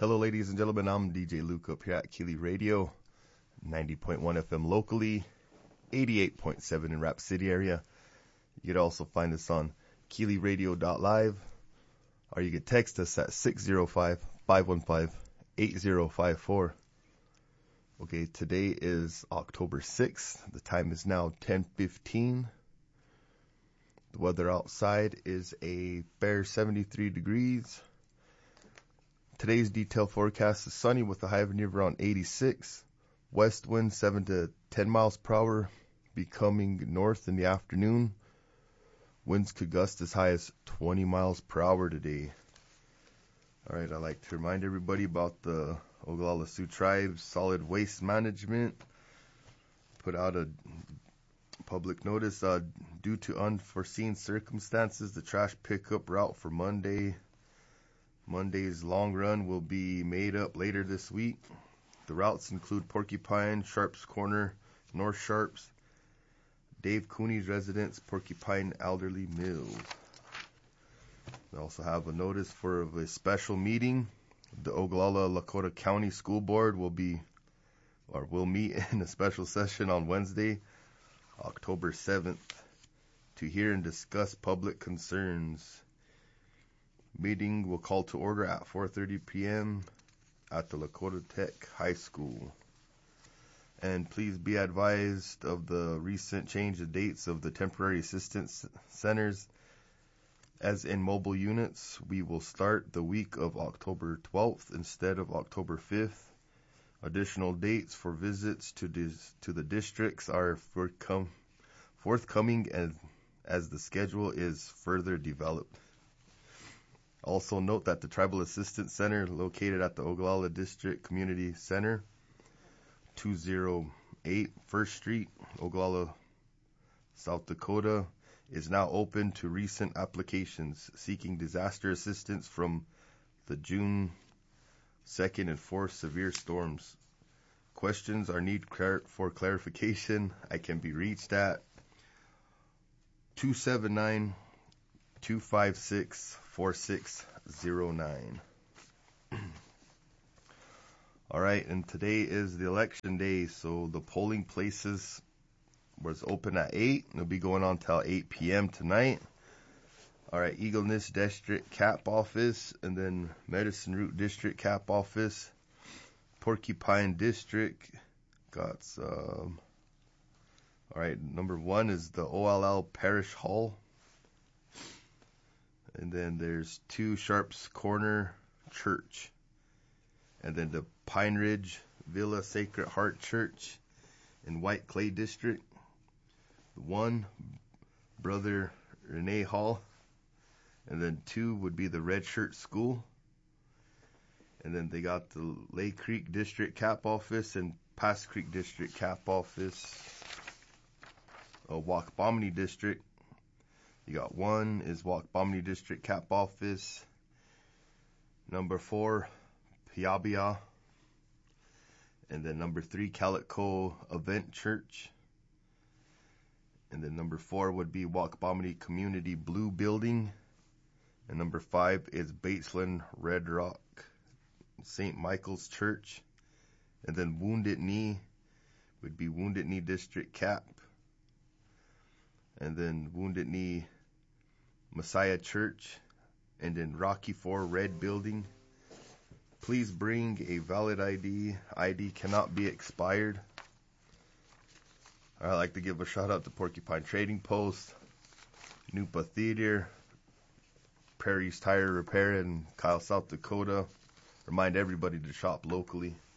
Hello, ladies and gentlemen. I'm DJ Luke up here at Keeley Radio, 90.1 FM locally, 88.7 in Rap City area. You can also find us on KeeleyRadio.live, or you can text us at 605-515-8054. Okay, today is October 6th. The time is now 10:15. The weather outside is a fair 73 degrees. Today's detailed forecast is sunny with a high of near around 86. West wind 7 to 10 miles per hour, becoming north in the afternoon. Winds could gust as high as 20 miles per hour today. Alright, I'd like to remind everybody about the Oglala Sioux Tribe's solid waste management. Put out a public notice due to unforeseen circumstances. The trash pickup route for Monday's long run will be made up later this week. The routes include Porcupine, Sharps Corner, North Sharps, Dave Cooney's residence, Porcupine Elderly Mills. They also have a notice for a special meeting. The Oglala Lakota County School Board will meet in a special session on Wednesday, October 7th, to hear and discuss public concerns. Meeting will call to order at 4:30 p.m. at the Lakota Tech High School. And please be advised of the recent change of dates of the temporary assistance centers. As in mobile units, we will start the week of October 12th instead of October 5th. Additional dates for visits to the districts are forthcoming as the schedule is further developed. Also note that the Tribal Assistance Center located at the Oglala District Community Center, 208 First Street, Oglala, South Dakota, is now open to recent applications seeking disaster assistance from the June 2nd and 4th severe storms. Questions or need for clarification, I can be reached at 279-256-4609. Alright, and today is the election day, so the polling places was open at 8. It'll be going on till 8 p.m. tonight. Alright, Eagle Nest District Cap Office, and then Medicine Root District Cap Office, Porcupine District, got alright, number 1 is the OLL Parish Hall. And then there's 2 Sharps Corner Church. And then the Pine Ridge Villa Sacred Heart Church in White Clay District. 1, Brother Renee Hall. And then 2 would be the Red Shirt School. And then they got the Lake Creek District Cap Office and Pass Creek District Cap Office. Wakbomni District. You got 1 is Wakbomni District Cap Office. Number 4, Piabia. And then number 3, Calico Event Church. And then number 4 would be Wakbomni Community Blue Building. And number 5 is Batesland Red Rock St. Michael's Church. And then Wounded Knee would be Wounded Knee District Cap. And then Wounded Knee Messiah Church. And then Rocky 4 Red Building. Please bring a valid ID. ID cannot be expired. I'd like to give a shout out to Porcupine Trading Post, Nupa Theater, Prairie's Tire Repair in Kyle, South Dakota. Remind everybody to shop locally.